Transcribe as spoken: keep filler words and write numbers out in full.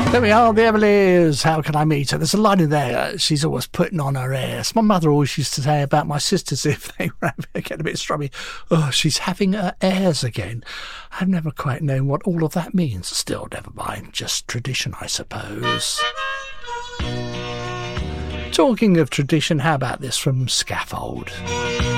There we are, the Everleys. How can I meet her? There's a line in there. She's always putting on her airs. My mother always used to say about my sisters if they were getting a bit strummy, oh, she's having her airs again. I've never quite known what all of that means. Still, never mind. Just tradition, I suppose. Talking of tradition, how about this from Scaffold?